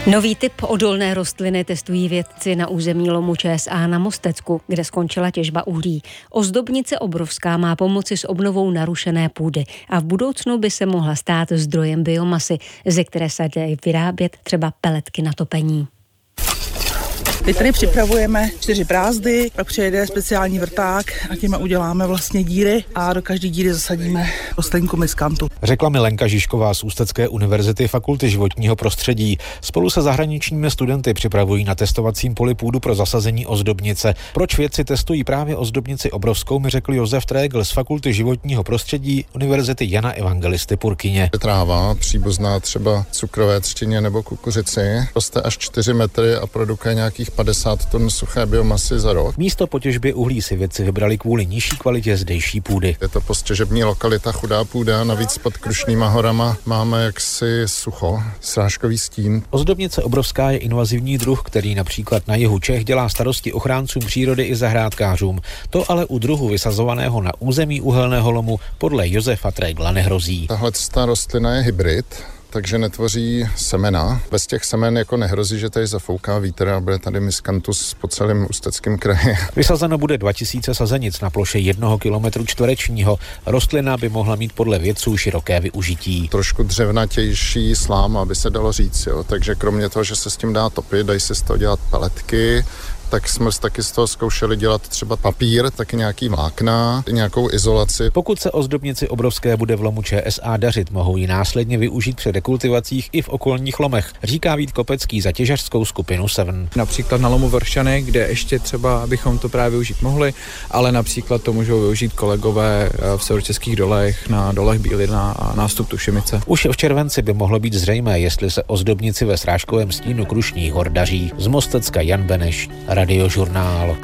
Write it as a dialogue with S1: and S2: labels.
S1: Nový typ odolné rostliny testují vědci na území lomu ČSA na Mostecku, kde skončila těžba uhlí. Ozdobnice obrovská má pomoci s obnovou narušené půdy a v budoucnu by se mohla stát zdrojem biomasy, ze které se dají vyrábět třeba peletky na topení.
S2: Teď tady připravujeme 4 brázdy, pak přijede speciální vrták a těma uděláme vlastně díry a do každé díry zasadíme rostlinku miskantu.
S3: Řekla Milenka Žižková z Ústecké univerzity Fakulty životního prostředí. Spolu se zahraničními studenty připravují na testovacím poli půdu pro zasazení ozdobnice. Proč vědci testují právě ozdobnici obrovskou, mi řekl Josef Trégl z Fakulty životního prostředí Univerzity Jana Evangelisty Purkyně.
S4: Tráva příbuzná třeba cukrové třtině nebo kukuřici roste až 4 metry a produkuje nějakých 50 tun suché biomasy za rok.
S3: Místo po těžbě uhlí si vědci vybrali kvůli nižší kvalitě zdejší půdy.
S4: Je to postěžební lokalita, chudá půda, navíc pod Krušnýma horama máme jaksi sucho, srážkový stín.
S3: Ozdobnice obrovská je invazivní druh, který například na jihu Čech dělá starosti ochráncům přírody i zahrádkářům. To ale u druhu vysazovaného na území uhelného lomu podle Josefa Trégla nehrozí.
S4: Tahle rostlina je hybrid, takže netvoří semena. Bez těch semen jako nehrozí, že tady zafouká vítr a bude tady miskantus po celém Ústeckém kraji.
S3: Vysazeno bude 2000 sazenic na ploše 1 kilometru čtverečního. Rostlina by mohla mít podle vědců široké využití.
S4: Trošku dřevnatější slám, aby se dalo říct, jo. Takže kromě toho, že se s tím dá topit, dají se z toho dělat peletky, tak jsme taky z toho zkoušeli dělat třeba papír, taky nějaký vlákna, nějakou izolaci.
S3: Pokud se ozdobnici obrovské bude v lomu ČSA dařit, mohou ji následně využít při rekultivacích i v okolních lomech, říká Vít Kopecký za těžařskou skupinu Seven.
S5: Například na lomu Vršany, kde ještě třeba bychom to právě využít mohli, ale například to můžou využít kolegové v Severočeských dolech, na dolech Bílina a nástup Tušimice.
S3: Už v červenci by mohlo být zřejmé, jestli se ozdobnici ve srážkovém stínu Krušných hor daří. Z Mostecka Jan Beneš, Radiožurnál.